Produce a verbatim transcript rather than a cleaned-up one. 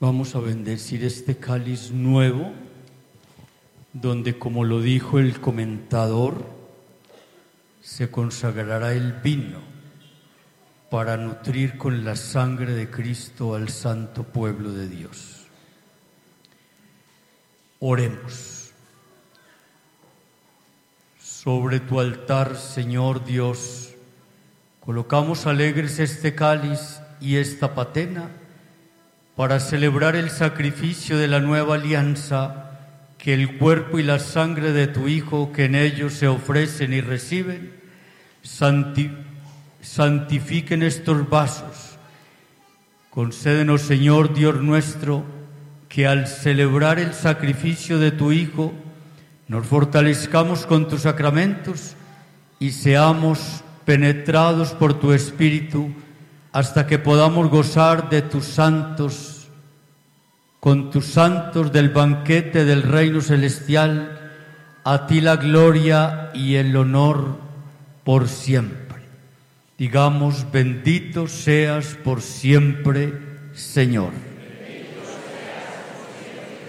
Vamos a bendecir este cáliz nuevo, donde, como lo dijo el comentador, se consagrará el vino para nutrir con la sangre de Cristo al santo pueblo de Dios. Oremos. Sobre tu altar, Señor Dios, colocamos alegres este cáliz y esta patena para celebrar el sacrificio de la nueva alianza que el cuerpo y la sangre de tu Hijo, que en ellos se ofrecen y reciben, santi santifiquen estos vasos. Concédenos, Señor Dios nuestro, que al celebrar el sacrificio de tu Hijo nos fortalezcamos con tus sacramentos y seamos penetrados por tu Espíritu hasta que podamos gozar de tus santos, con tus santos del banquete del reino celestial. A ti la gloria y el honor por siempre. Digamos: bendito seas por siempre, Señor.